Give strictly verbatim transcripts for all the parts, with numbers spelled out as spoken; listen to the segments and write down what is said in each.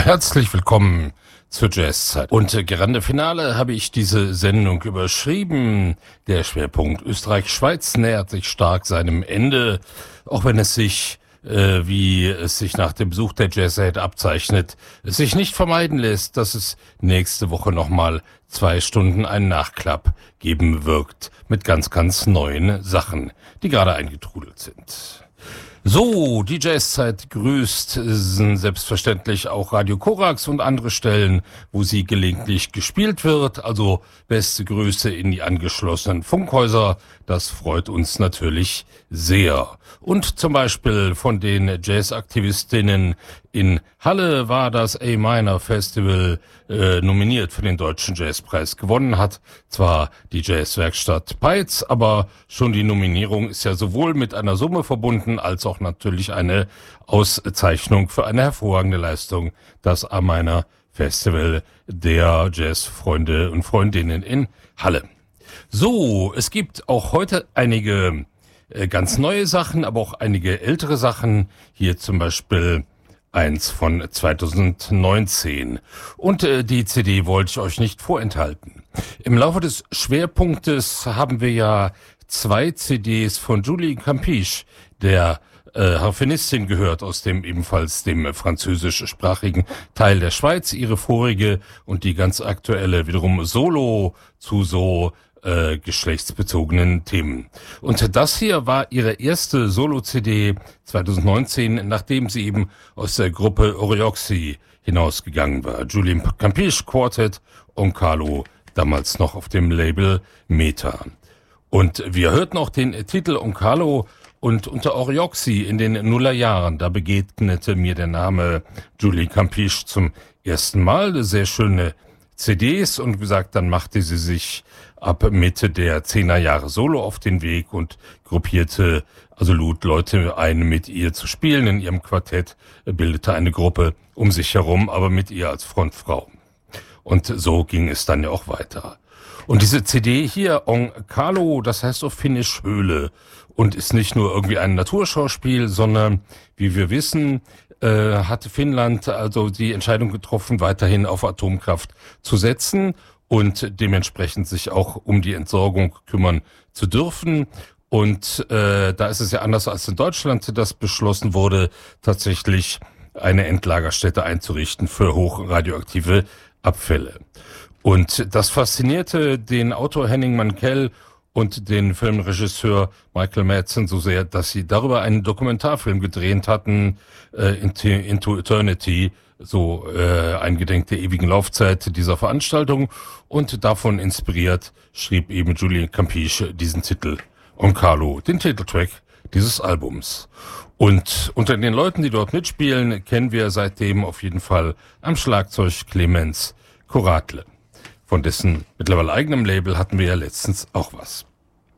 Herzlich willkommen zur Jazzzeit. Und äh, Grande Finale habe ich diese Sendung überschrieben. Der Schwerpunkt Österreich-Schweiz nähert sich stark seinem Ende, auch wenn es sich, äh, wie es sich nach dem Besuch der Jazzhead abzeichnet, es sich nicht vermeiden lässt, dass es nächste Woche nochmal zwei Stunden einen Nachklapp geben wird mit ganz, ganz neuen Sachen, die gerade eingetrudelt sind. So, die Jazzzeit grüßt sind selbstverständlich auch Radio Korax und andere Stellen, wo sie gelegentlich gespielt wird. Also beste Grüße in die angeschlossenen Funkhäuser. Das freut uns natürlich sehr. Und zum Beispiel von den Jazzaktivistinnen in Halle war das A-Minor Festival äh, nominiert für den Deutschen Jazzpreis. Gewonnen hat zwar die Jazzwerkstatt Peitz, aber schon die Nominierung ist ja sowohl mit einer Summe verbunden, als auch natürlich eine Auszeichnung für eine hervorragende Leistung. Das A-Minor Festival der Jazzfreunde und Freundinnen in Halle. So, es gibt auch heute einige äh, ganz neue Sachen, aber auch einige ältere Sachen. Hier zum Beispiel eins von zweitausendneunzehn. Und äh, die C D wollte ich euch nicht vorenthalten. Im Laufe des Schwerpunktes haben wir ja zwei C Ds von Julie Campiche, der äh, Harfenistin, gehört aus dem ebenfalls dem französischsprachigen Teil der Schweiz. Ihre vorige und die ganz aktuelle wiederum Solo zu so äh, geschlechtsbezogenen Themen. Und das hier war ihre erste Solo-C D zweitausendneunzehn, nachdem sie eben aus der Gruppe Orioxy hinausgegangen war. Julie Campiche Quartet, Onkalo, damals noch auf dem Label Meta. Und wir hörten auch den Titel Onkalo. Und unter Orioxy in den Nullerjahren, da begegnete mir der Name Julie Campiche zum ersten Mal. Sehr schöne C Ds und wie gesagt, dann machte sie sich ab Mitte der Zehnerjahre Solo auf den Weg und gruppierte, also lud Leute ein, mit ihr zu spielen. In ihrem Quartett bildete eine Gruppe um sich herum, aber mit ihr als Frontfrau. Und so ging es dann ja auch weiter. Und diese C D hier, Onkalo, das heißt auf Finnisch Höhle und ist nicht nur irgendwie ein Naturschauspiel, sondern, wie wir wissen, äh, hatte Finnland also die Entscheidung getroffen, weiterhin auf Atomkraft zu setzen und dementsprechend sich auch um die Entsorgung kümmern zu dürfen. Und äh, da ist es ja anders als in Deutschland, das beschlossen wurde, tatsächlich eine Endlagerstätte einzurichten für hochradioaktive Abfälle. Und das faszinierte den Autor Henning Mankell und den Filmregisseur Michael Madsen so sehr, dass sie darüber einen Dokumentarfilm gedreht hatten, äh, Into, Into Eternity, so äh, eingedenk der ewigen Laufzeit dieser Veranstaltung. Und davon inspiriert schrieb eben Julie Campiche diesen Titel Onkalo, den Titeltrack dieses Albums. Und unter den Leuten, die dort mitspielen, kennen wir seitdem auf jeden Fall am Schlagzeug Clemens Koratle. Von dessen mittlerweile eigenem Label hatten wir ja letztens auch was.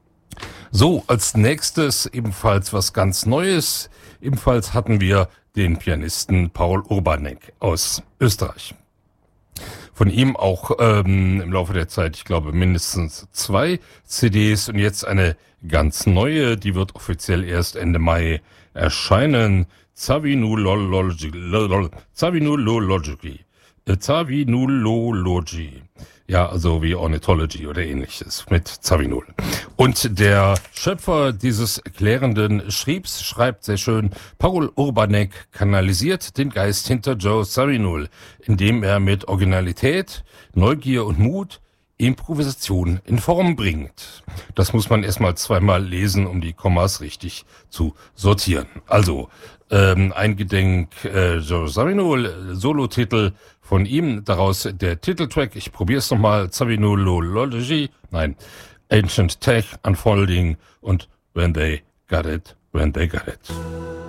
So, als nächstes ebenfalls was ganz Neues. Ebenfalls hatten wir den Pianisten Paul Urbanek aus Österreich. Von ihm auch ähm, im Laufe der Zeit, ich glaube, mindestens zwei C Ds und jetzt eine ganz neue, die wird offiziell erst Ende Mai erscheinen. Zavinulology. Zavinulology. Zavinulology. Ja, also wie Ornithology oder ähnliches mit Zawinul. Und der Schöpfer dieses erklärenden Schriebs schreibt sehr schön, Paul Urbanek kanalisiert den Geist hinter Joe Zawinul, indem er mit Originalität, Neugier und Mut Improvisation in Form bringt. Das muss man erstmal zweimal lesen, um die Kommas richtig zu sortieren. Also, ähm, eingedenk äh, Joe Zawinul, Solo-Titel von ihm, daraus der Titeltrack, ich probiere es nochmal, Zawinulology, nein, Ancient Tech, Unfolding und When They Got It, When They Got It.